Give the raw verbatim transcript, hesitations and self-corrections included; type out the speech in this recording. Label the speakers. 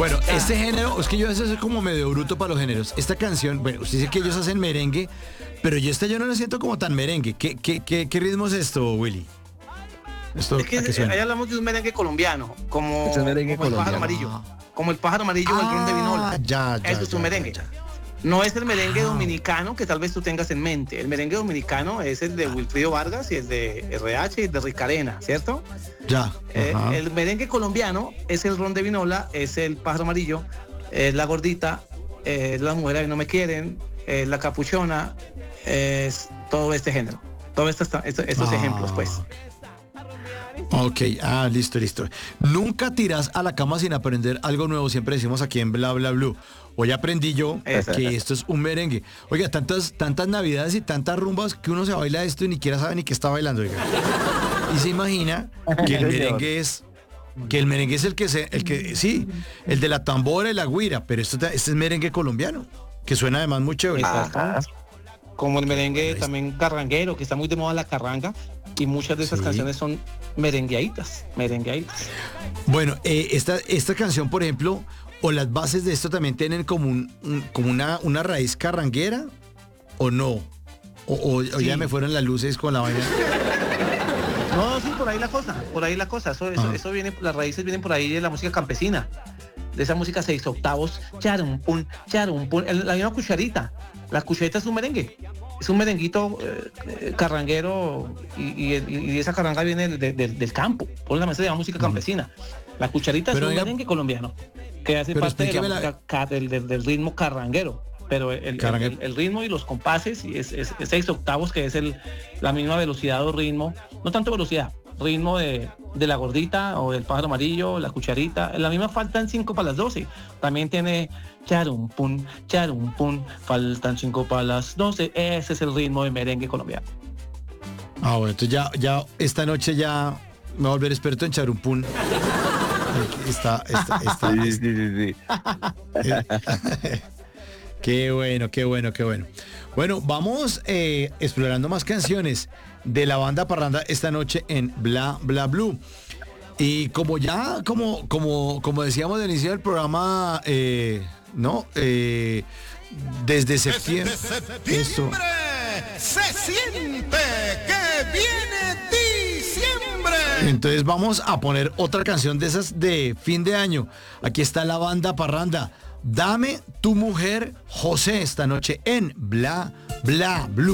Speaker 1: Bueno, este género, es que yo a veces soy como medio bruto para los géneros. Esta canción, bueno, usted dice que ellos hacen merengue, pero yo esta yo no la siento como tan merengue. ¿Qué, qué, qué, qué ritmo es esto, Willy?
Speaker 2: Esto, es que ahí hablamos de un merengue colombiano, como,
Speaker 3: es merengue
Speaker 2: como el pájaro
Speaker 3: colombiano.
Speaker 2: amarillo. Como el pájaro amarillo o el ron de vinola.
Speaker 1: Ya, ya,
Speaker 2: Eso es
Speaker 1: ya,
Speaker 2: un merengue.
Speaker 1: ya, ya.
Speaker 2: No es el merengue dominicano que tal vez tú tengas en mente. El merengue dominicano es el de Wilfrido Vargas y el de R H y el de Ricarena, ¿cierto?
Speaker 1: Ya.
Speaker 2: Eh,
Speaker 1: ajá.
Speaker 2: el merengue colombiano es el ron de vinola, es el pájaro amarillo, es la gordita, es las mujeres que no me quieren, es la capuchona, es todo este género. Todos estos, estos, estos
Speaker 1: Ah.
Speaker 2: ejemplos, pues.
Speaker 1: Ok, ah, listo, listo. Nunca tiras a la cama sin aprender algo nuevo, siempre decimos aquí en Bla Bla Blue. Hoy aprendí yo
Speaker 2: Exacto.
Speaker 1: que esto es un merengue. Oiga, tantas, tantas navidades y tantas rumbas que uno se baila esto y ni siquiera sabe ni qué está bailando. Oiga. Y se imagina que el merengue es, que el merengue es el que se, el que, sí, el de la tambora y la guira, pero esto, este es merengue colombiano, que suena además muy chévere.
Speaker 2: Exacto. Como el merengue
Speaker 1: Bueno, ahí
Speaker 2: también carranguero, que está muy de moda la carranga, y muchas de esas
Speaker 1: Sí.
Speaker 2: canciones son merengueitas, merengueitas.
Speaker 1: Bueno, eh, esta, esta canción, por ejemplo, o las bases de esto también tienen como, un, un- como una, una raíz carranguera, o no. O, o- o
Speaker 2: Sí.
Speaker 1: ya me fueron las luces con la vaina.
Speaker 2: No, sí, por ahí la cosa, por ahí la cosa. Eso, eso,
Speaker 1: Ajá.
Speaker 2: eso viene, las raíces vienen por ahí de la música campesina. De esa música seis octavos, charum pum, charum pum, el- la misma cucharita. La cucharita es un merengue. Es un merenguito eh, eh, carranguero y, y- y esa carranga viene de- de- del campo. Por la mesa de la música campesina. La cucharita
Speaker 1: Pero
Speaker 2: es un
Speaker 1: oiga,
Speaker 2: merengue colombiano que hace
Speaker 1: pero
Speaker 2: parte de la
Speaker 1: explíqueme la-
Speaker 2: música ca- del, del- del ritmo carranguero. Pero el, el-
Speaker 1: Carranguero.
Speaker 2: el- el ritmo y los compases y es, es- es seis octavos, que es el, la misma velocidad o ritmo, no tanto velocidad, ritmo de, de la gordita o del pájaro amarillo, la cucharita, la misma faltan cinco para las doce. También tiene charum pum, charum pum, faltan cinco para las doce. Ese es el ritmo de merengue colombiano.
Speaker 1: Ah, bueno, entonces ya, ya esta noche ya me voy a volver experto en charumpún. Está, está, está,
Speaker 3: Sí, sí, sí, sí.
Speaker 1: Qué bueno, qué bueno, qué bueno. Bueno, vamos eh, explorando más canciones de la banda Parranda esta noche en Bla Bla Blue. Y como ya, como, como, como decíamos al inicio del programa, eh, ¿no? Eh, desde septiembre.
Speaker 4: Desde septiembre
Speaker 1: Eso.
Speaker 4: se siente que viene diciembre.
Speaker 1: Entonces vamos a poner otra canción de esas de fin de año. Aquí está la banda Parranda. Dame tu mujer, José, esta noche en Bla Bla Blue.